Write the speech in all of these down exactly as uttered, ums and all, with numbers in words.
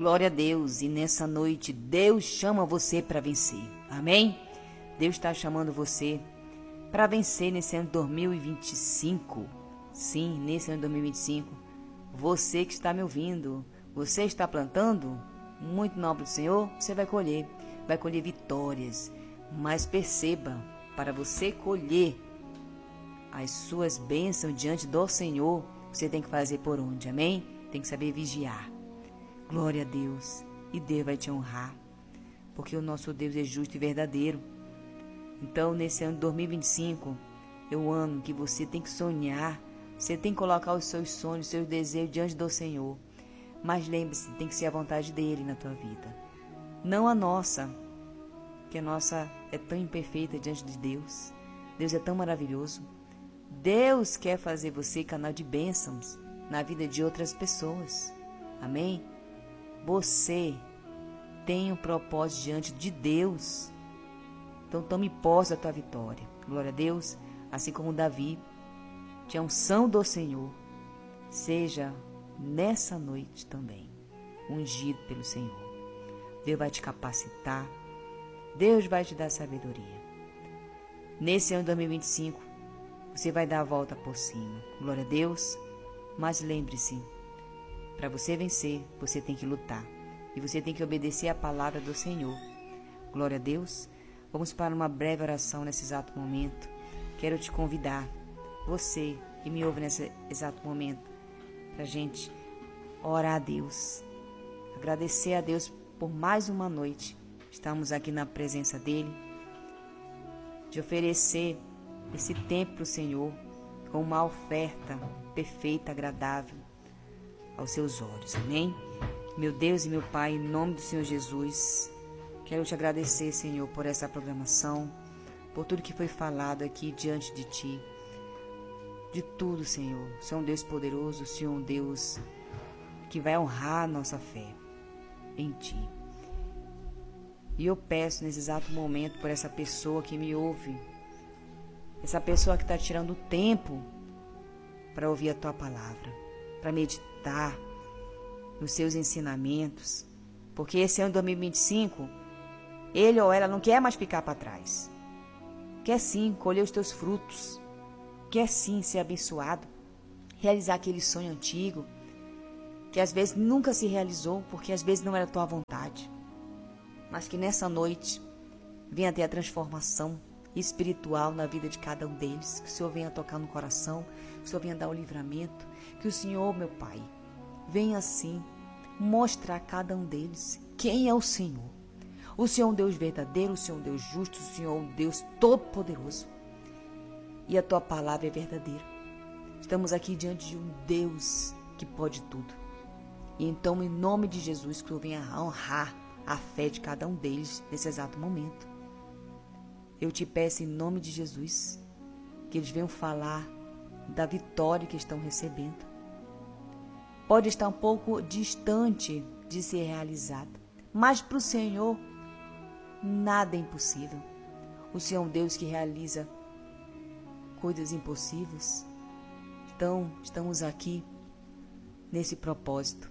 Glória a Deus. E nessa noite, Deus chama você para vencer. Amém? Deus está chamando você para vencer nesse ano de dois mil e vinte e cinco. Sim, nesse ano de dois mil e vinte e cinco. Você que está me ouvindo, você está plantando muito nobre do Senhor, você vai colher. Vai colher vitórias. Mas perceba, para você colher as suas bênçãos diante do Senhor, você tem que fazer por onde? Amém? Tem que saber vigiar. Glória a Deus. E Deus vai te honrar. Porque o nosso Deus é justo e verdadeiro. Então, nesse ano de dois mil e vinte e cinco, é o ano que você tem que sonhar. Você tem que colocar os seus sonhos, os seus desejos diante do Senhor. Mas lembre-se, tem que ser a vontade dEle na tua vida. Não a nossa. Que a nossa é tão imperfeita diante de Deus. Deus é tão maravilhoso. Deus quer fazer você canal de bênçãos na vida de outras pessoas. Amém? Você tem um propósito diante de Deus. Então tome posse da tua vitória. Glória a Deus. Assim como Davi tinha a unção do Senhor. Seja nessa noite também ungido pelo Senhor. Deus vai te capacitar. Deus vai te dar sabedoria. Nesse ano de dois mil e vinte e cinco, você vai dar a volta por cima. Glória a Deus. Mas lembre-se, para você vencer, você tem que lutar. E você tem que obedecer a palavra do Senhor. Glória a Deus. Vamos para uma breve oração nesse exato momento. Quero te convidar, você que me ouve nesse exato momento, para a gente orar a Deus. Agradecer a Deus por mais uma noite. Estamos aqui na presença dEle. De oferecer esse tempo para o Senhor com uma oferta perfeita, agradável aos seus olhos. Amém? Meu Deus e meu Pai, em nome do Senhor Jesus, quero te agradecer, Senhor, por essa programação, por tudo que foi falado aqui diante de Ti. De tudo, Senhor. O Senhor é um Deus poderoso, o Senhor é um Deus que vai honrar a nossa fé em Ti. E eu peço nesse exato momento por essa pessoa que me ouve, essa pessoa que está tirando tempo para ouvir a Tua palavra, para meditar nos seus ensinamentos, porque esse ano de dois mil e vinte e cinco, ele ou ela não quer mais ficar para trás. Quer sim colher os teus frutos, quer sim ser abençoado, realizar aquele sonho antigo, que às vezes nunca se realizou, porque às vezes não era a tua vontade. Mas que nessa noite venha ter a transformação espiritual na vida de cada um deles, que o Senhor venha tocar no coração, que o Senhor venha dar o livramento, que o Senhor, meu Pai, venha assim mostrar a cada um deles quem é o Senhor. O Senhor é um Deus verdadeiro, o Senhor é um Deus justo, o Senhor é um Deus todo-poderoso. E a Tua palavra é verdadeira. Estamos aqui diante de um Deus que pode tudo. E então, em nome de Jesus, que o Senhor venha honrar a fé de cada um deles nesse exato momento. Eu te peço em nome de Jesus que eles venham falar da vitória que estão recebendo. Pode estar um pouco distante de ser realizada, mas para o Senhor nada é impossível. O Senhor é um Deus que realiza coisas impossíveis. Então, estamos aqui nesse propósito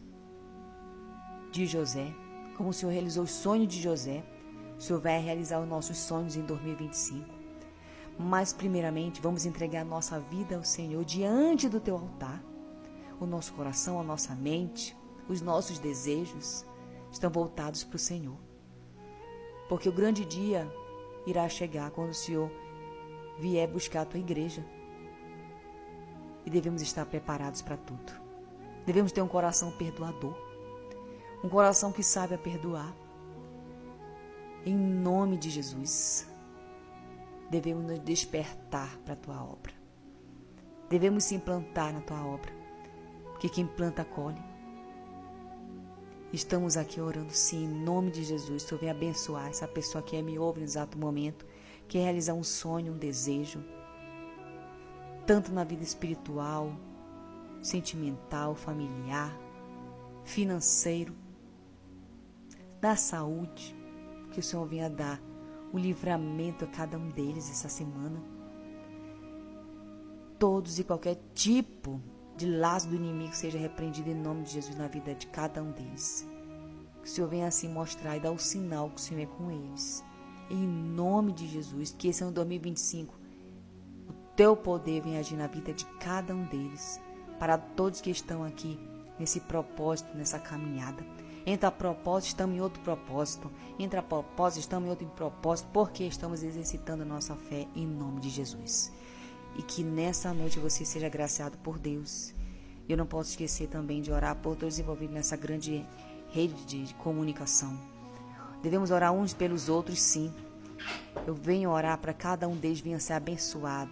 de José. Como o Senhor realizou o sonho de José, o Senhor vai realizar os nossos sonhos em dois mil e vinte e cinco. Mas, primeiramente, vamos entregar a nossa vida ao Senhor diante do Teu altar. O nosso coração, a nossa mente, os nossos desejos estão voltados para o Senhor. Porque o grande dia irá chegar quando o Senhor vier buscar a Tua igreja. E devemos estar preparados para tudo. Devemos ter um coração perdoador. Um coração que sabe a perdoar. Em nome de Jesus, devemos nos despertar para a Tua obra. Devemos se implantar na Tua obra, porque quem planta, colhe. Estamos aqui orando sim, em nome de Jesus. O Senhor vem abençoar essa pessoa que me ouve no exato momento, que realizar um sonho, um desejo, tanto na vida espiritual, sentimental, familiar, financeiro, da saúde, que o Senhor venha dar o livramento a cada um deles essa semana. Todos e qualquer tipo de laço do inimigo seja repreendido em nome de Jesus na vida de cada um deles. Que o Senhor venha assim mostrar e dar o sinal que o Senhor é com eles. Em nome de Jesus, que esse ano dois mil e vinte e cinco, o teu poder venha agir na vida de cada um deles. Para todos que estão aqui nesse propósito, nessa caminhada. Entre a propósito, estamos em outro propósito. Entre a propósito, estamos em outro propósito, porque estamos exercitando a nossa fé em nome de Jesus. E que nessa noite você seja agraciado por Deus. Eu não posso esquecer também de orar por todos envolvidos nessa grande rede de comunicação. Devemos orar uns pelos outros, sim. Eu venho orar para cada um deles venha ser abençoado.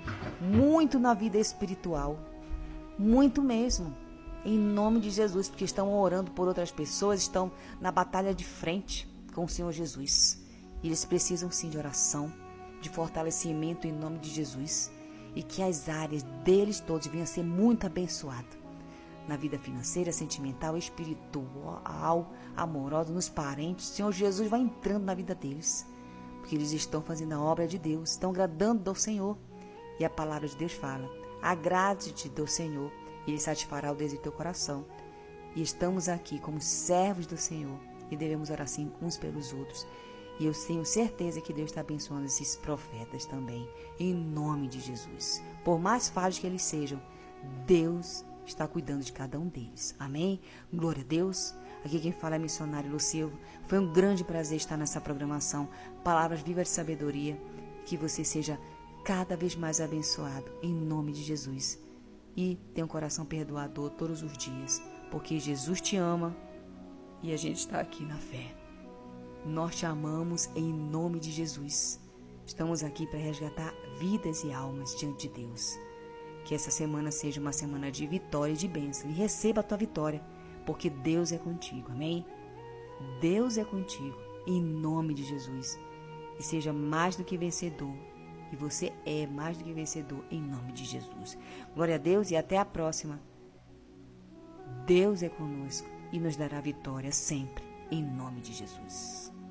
Muito na vida espiritual. Muito mesmo. Em nome de Jesus, porque estão orando por outras pessoas, estão na batalha de frente com o Senhor Jesus. E eles precisam sim de oração, de fortalecimento em nome de Jesus. E que as áreas deles todos venham a ser muito abençoadas. Na vida financeira, sentimental, espiritual, amorosa, nos parentes. O Senhor Jesus vai entrando na vida deles. Porque eles estão fazendo a obra de Deus, estão agradando ao Senhor. E a palavra de Deus fala, agrade-te do Senhor. E Ele satisfará o desejo do teu coração. E estamos aqui como servos do Senhor. E devemos orar assim uns pelos outros. E eu tenho certeza que Deus está abençoando esses profetas também. Em nome de Jesus. Por mais falhos que eles sejam, Deus está cuidando de cada um deles. Amém? Glória a Deus. Aqui quem fala é missionário Lucilvo. Foi um grande prazer estar nessa programação. Palavras vivas de sabedoria. Que você seja cada vez mais abençoado. Em nome de Jesus. E tenha um coração perdoador todos os dias, porque Jesus te ama e a gente está aqui na fé. Nós te amamos em nome de Jesus. Estamos aqui para resgatar vidas e almas diante de Deus. Que essa semana seja uma semana de vitória e de bênção. E receba a tua vitória, porque Deus é contigo. Amém? Deus é contigo, em nome de Jesus. E seja mais do que vencedor. E você é mais do que vencedor em nome de Jesus. Glória a Deus e até a próxima. Deus é conosco e nos dará vitória sempre em nome de Jesus.